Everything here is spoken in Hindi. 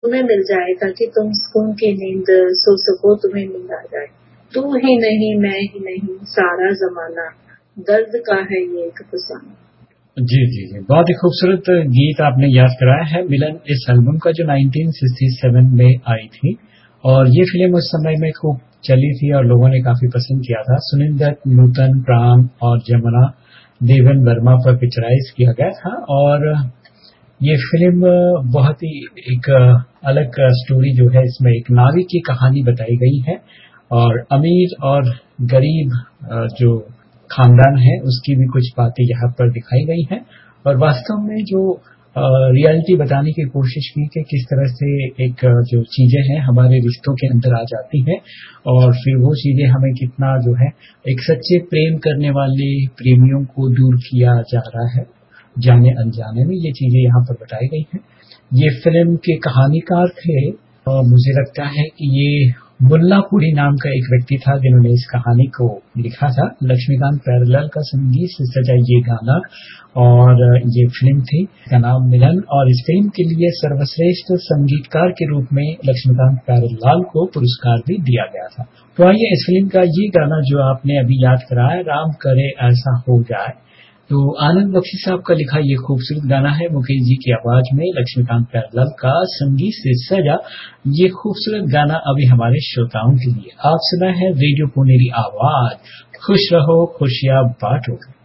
तुम्हें मिल जाए ताकि तुम सुकून की नींद सो सको, तुम्हें नींद आ जाए। तू ही नहीं मैं ही नहीं सारा जमाना, दर्द का है ये एक फसाना। जी जी जी, बहुत ही खूबसूरत गीत आपने याद कराया है। मिलन इस एल्बम का जो 1967 में आई थी, और ये फिल्म उस समय में खूब चली थी और लोगों ने काफी पसंद किया था। सुनील दत्त, नूतन प्राण और जमुना देवन वर्मा पर पिक्चराइज किया गया था। और ये फिल्म बहुत ही एक अलग स्टोरी जो है, इसमें एक नारी की कहानी बताई गई है और अमीर और गरीब जो खानदान है उसकी भी कुछ बातें यहाँ पर दिखाई गई हैं। और वास्तव में जो रियलिटी बताने की कोशिश की कि किस तरह से एक जो चीजें हैं हमारे रिश्तों के अंदर आ जाती हैं, और फिर वो चीजें हमें कितना जो है एक सच्चे प्रेम करने वाले प्रेमियों को दूर किया जा रहा है जाने अनजाने में, ये चीजें यहाँ पर बताई गई हैं। ये फिल्म के कहानीकार थे, और मुझे लगता है कि ये मुल्लापुरी नाम का एक व्यक्ति था जिन्होंने इस कहानी को लिखा था। लक्ष्मीकांत प्यारेलाल का संगीत से सजा ये गाना और ये फिल्म थी, इसका नाम मिलन। और इस फिल्म के लिए सर्वश्रेष्ठ संगीतकार के रूप में लक्ष्मीकांत प्यारेलाल को पुरस्कार भी दिया गया था। तो आइए इस फिल्म का ये गाना जो आपने अभी याद कराया, राम करे ऐसा हो जाए, तो आनंद बख्शी साहब का लिखा ये खूबसूरत गाना है, मुकेश जी की आवाज में लक्ष्मीकांत प्यारेलाल का संगीत से सजा ये खूबसूरत गाना अभी हमारे श्रोताओं के लिए। आप सुना है रेडियो पुनेरी आवाज, खुश रहो खुशियां बांटो।